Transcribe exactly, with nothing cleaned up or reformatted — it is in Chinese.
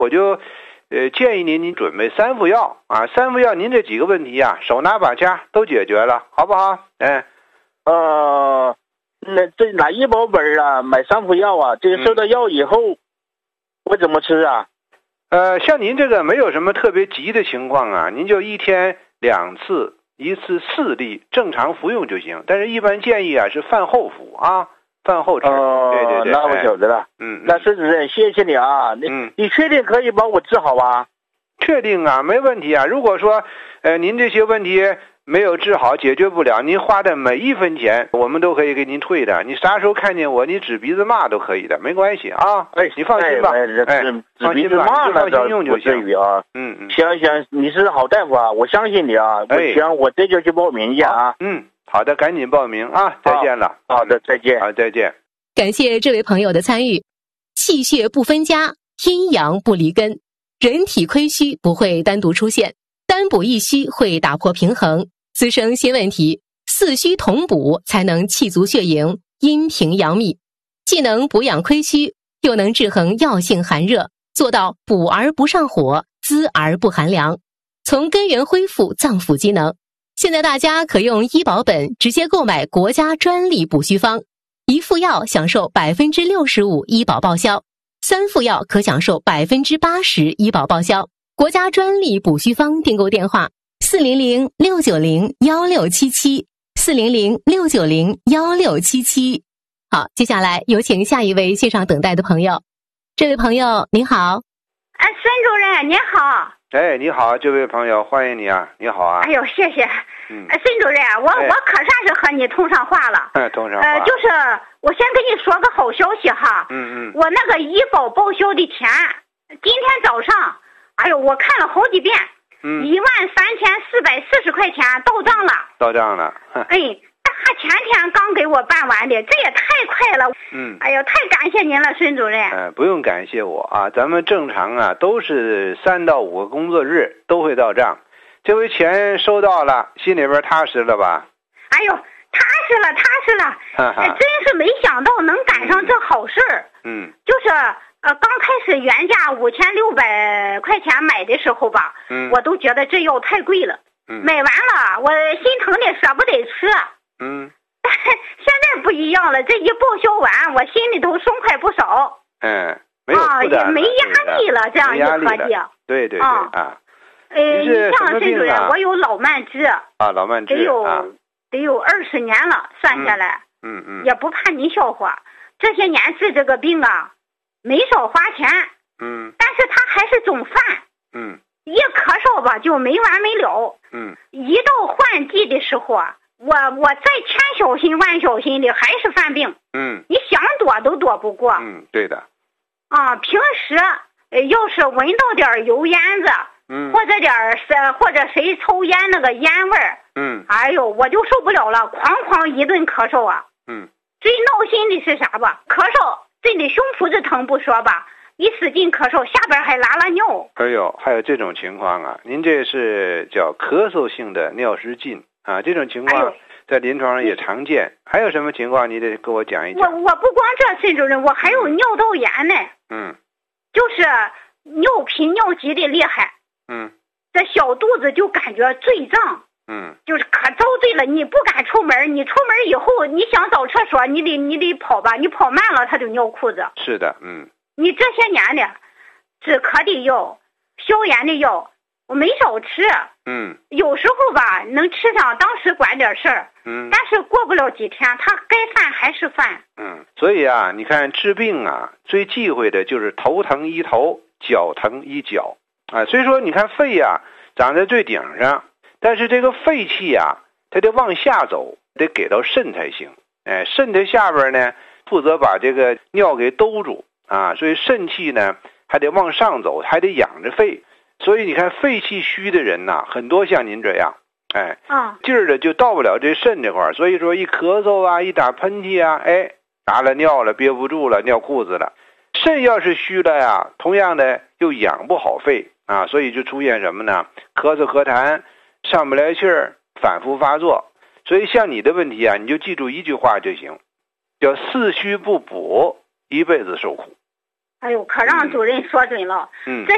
我就呃建议您您准备三副药啊，三副药您这几个问题啊，手拿把掐都解决了，好不好？哎， 呃，那这拿医保本啊，买三副药啊，这个收到药以后，嗯、我怎么吃啊？ 呃，像您这个没有什么特别急的情况啊，您就一天两次，一次四粒，正常服用就行。但是一般建议啊是饭后服啊，饭后吃。 哦， 对对对， 那我晓得了。 哎、嗯， 那孙主任，谢谢你啊，你、 嗯、 你确定可以帮我治好啊？ 确定啊，没问题啊。如果说呃您这些问题没有治好，解决不了，您花的每一分钱我们都可以给您退的。你啥时候看见我，你指鼻子骂都可以的，没关系啊。 哎， 你放心吧。 哎， 哎， 指鼻子骂了， 放心用就行啊。 嗯嗯。 行行，你是好大夫啊，我相信你啊。 哎， 行，我这就去报名去啊。 嗯，好的，赶紧报名啊！再见了。 好, 好的，再见。 好，再见。 感谢这位朋友的参与。气血不分家，阴阳不离根，人体亏虚不会单独出现，单补一虚会打破平衡，滋生新问题。四虚同补才能气足血盈，阴平阳秘，既能补养亏虚，又能制衡药性寒热，做到补而不上火，滋而不寒凉，从根源恢复脏腑机能。现在大家可用医保本直接购买国家专利补虚方，一副药享受百分之六十五医保报销，三副药可享受百分之八十医保报销。国家专利补虚方订购电话：四零零六九零幺六七七，四零零六九零幺六七七。好，接下来有请下一位线上等待的朋友。这位朋友您好。 哎，孙主任您好。 哎，你好，这位朋友，欢迎你啊！你好啊！ 哎呦，谢谢。 嗯， 哎，孙主任，我、哎、我可算是和你通上话了。 哎，通上话。 呃，就是我先跟你说个好消息哈。 嗯嗯。 我那个医保报销的钱，今天早上，哎呦，我看了好几遍。 嗯。 一万三千四百四十块钱到账了。 到账了。 哎，他前天刚给我办完的，这也太快了。 嗯。 哎呦，太感谢您了，孙主任。 哎，不用感谢我啊，咱们正常啊都是三到五个工作日都会到账。这回钱收到了，心里边踏实了吧？ 哎呦，踏实了，踏实了。 哈哈， 真是没想到能赶上这好事儿。 嗯。 就是呃，刚开始原价五千六百块钱买的时候吧， 嗯， 我都觉得这药太贵了。 嗯。 买完了，我心疼的舍不得吃。 嗯。 但现在不一样了，这一报销完，我心里头松快不少。 嗯，没有负担了， 啊，也没压力了，这样一合计。 对对对啊。 呃，你像孙主任，我有老慢支啊，老慢支得有、 啊、 得有二十年了，算下来， 嗯嗯， 也不怕您笑话，这些年治这个病啊，没少花钱， 嗯， 但是他还是总犯， 嗯， 一咳嗽吧就没完没了， 嗯， 一到换季的时候啊，我我再千小心万小心的还是犯病， 嗯， 你想躲都躲不过， 嗯，对的， 啊，平时呃要是闻到点油烟子。 嗯， 或者点儿或者谁抽烟那个烟味儿， 嗯， 哎呦，我就受不了了，哐哐一顿咳嗽啊， 嗯， 最闹心的是啥吧？咳嗽，真的胸脯子疼不说吧，一使劲咳嗽，下边还拉拉尿。 哎呦，还有这种情况啊？您这是叫咳嗽性的尿失禁啊？这种情况在临床上也常见。哎、还有什么情况？你得给我讲一讲。 我我不光这，孙主任，我还有尿道炎呢。 嗯， 就是尿频尿急的厉害。 嗯， 这小肚子就感觉坠胀， 嗯， 就是可遭罪了。你不敢出门，你出门以后，你想找厕所，你得你得跑吧，你跑慢了，他就尿裤子。 是的，嗯。 你这些年的止咳的药、消炎的药，我没少吃。 嗯。 有时候吧，能吃上，当时管点事儿。 嗯。 但是过不了几天，他该犯还是犯。 嗯，所以啊，你看治病啊，最忌讳的就是头疼医头，脚疼医脚。啊，所以说你看肺呀、啊、长在最顶上，但是这个肺气啊，它得往下走，得给到肾才行。哎，肾的下边呢，负责把这个尿给兜住啊，所以肾气呢还得往上走，还得养着肺。所以你看肺气虚的人呐、啊，很多像您这样，哎， 啊， 劲儿的就到不了这肾这块儿，所以说一咳嗽啊，一打喷嚏啊，哎，打了尿了，憋不住了，尿裤子了。肾要是虚了呀，同样的又养不好肺。啊，所以就出现什么呢？咳嗽咳痰，上不来气儿，反复发作。所以像你的问题啊，你就记住一句话就行，叫四虚不补，一辈子受苦。 哎呦，可让主任说准了。 嗯， 这